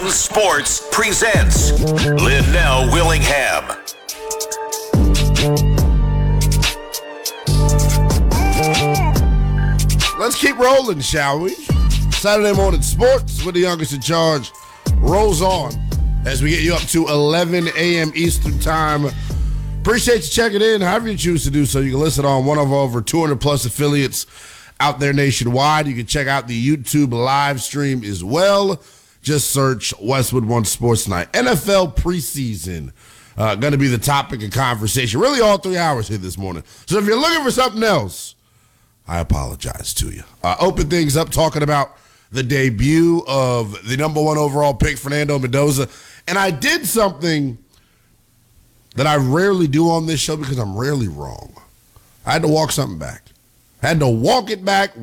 One Sports presents Linnell Willingham. Let's keep rolling, shall we? Saturday morning sports with the youngest in charge rolls on as we get you up to 11 a.m. Eastern time. Appreciate you checking in. However you choose to do so, you can listen on one of our over 200 plus affiliates out there nationwide. You can check out the YouTube live stream as well. Just search Westwood One Sports Night. NFL preseason going to be the topic of conversation. Really all 3 hours here this morning. So if you're looking for something else, I apologize to you. Open things up talking about the debut of the number one overall pick, Fernando Mendoza. And I did something that I rarely do on this show because I'm rarely wrong. I had to walk something back. I had to walk it back.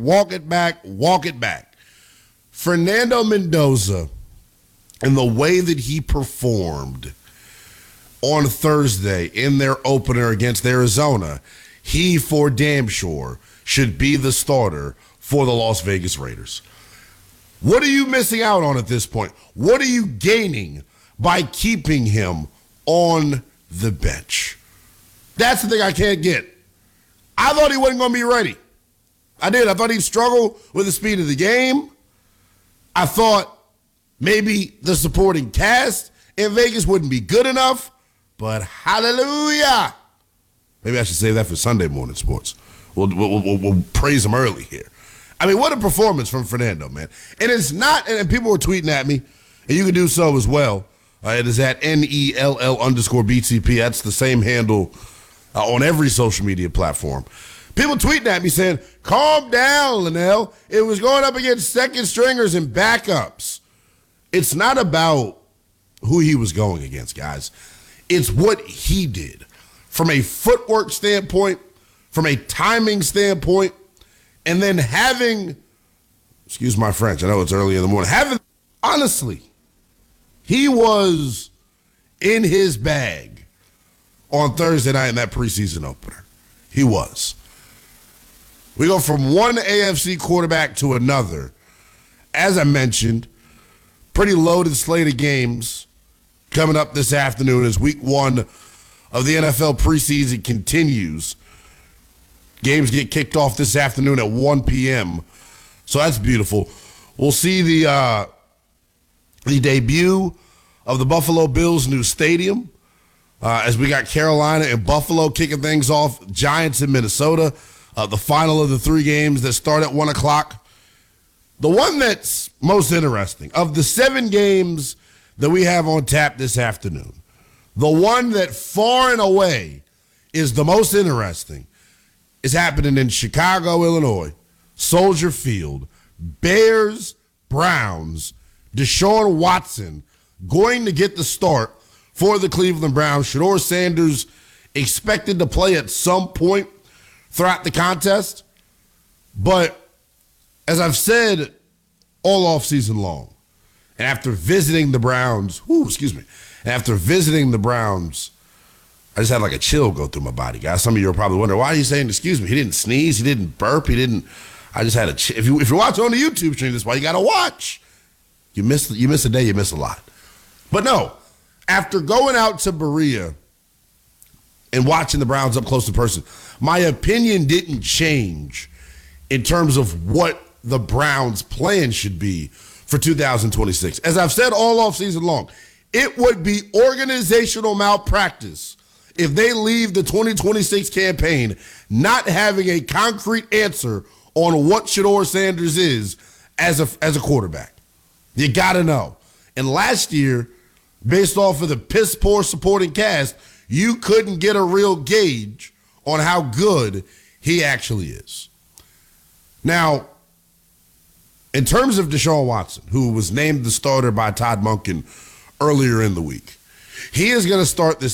Fernando Mendoza and the way that he performed on Thursday in their opener against Arizona, he for damn sure should be the starter for the Las Vegas Raiders. What are you missing out on at this point? What are you gaining by keeping him on the bench? That's the thing I can't get. I thought he wasn't going to be ready. I did. I thought he'd struggle with the speed of the game. I thought maybe the supporting cast in Vegas wouldn't be good enough, but hallelujah. Maybe I should save that for Sunday morning sports. We'll praise him early here. I mean, what a performance from Fernando, man. And it's not, and people were tweeting at me, and you can do so as well. It is at NELL_BTP. That's the same handle on every social media platform. People tweeting at me saying, calm down, Linnell. It was going up against second stringers and backups. It's not about who he was going against, guys. It's what he did. From a footwork standpoint, from a timing standpoint, and then having, excuse my French, I know it's early in the morning, honestly, he was in his bag on Thursday night in that preseason opener. He was. We go from one AFC quarterback to another. As I mentioned, pretty loaded slate of games coming up this afternoon as week one of the NFL preseason continues. Games get kicked off this afternoon at 1 p.m. So that's beautiful. We'll see the debut of the Buffalo Bills' new stadium as we got Carolina and Buffalo kicking things off, Giants in Minnesota, the final of the three games that start at 1 o'clock. The one that's most interesting, of the 7 games that we have on tap this afternoon, the one that far and away is the most interesting is happening in Chicago, Illinois, Soldier Field. Bears, Browns, Deshaun Watson going to get the start for the Cleveland Browns. Shedeur Sanders expected to play at some point throughout the contest. But as I've said all offseason long, and after visiting the Browns, I just had like a chill go through my body, guys. Some of you are probably wondering, why are you saying excuse me? He didn't sneeze. He didn't burp. I just had a chill. If you're watching on the YouTube stream, that's why you got to watch. You miss a day, you miss a lot. But no, after going out to Berea and watching the Browns up close to person, my opinion didn't change in terms of what the Browns' plan should be for 2026. As I've said all offseason long, it would be organizational malpractice if they leave the 2026 campaign not having a concrete answer on what Shedeur Sanders is as a quarterback. You got to know. And last year, based off of the piss-poor supporting cast, you couldn't get a real gauge on how good he actually is. Now, in terms of Deshaun Watson, who was named the starter by Todd Monken earlier in the week, he is going to start this